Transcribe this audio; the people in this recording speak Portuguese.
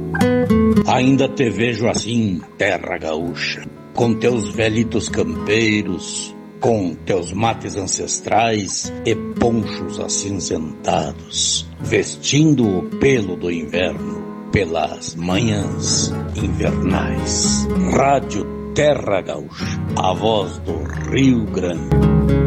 Ainda te vejo assim, terra gaúcha, com teus velhitos campeiros, com teus mates ancestrais e ponchos acinzentados, vestindo o pelo do inverno pelas manhãs invernais. Rádio Terra Gaúcha, a voz do Rio Grande.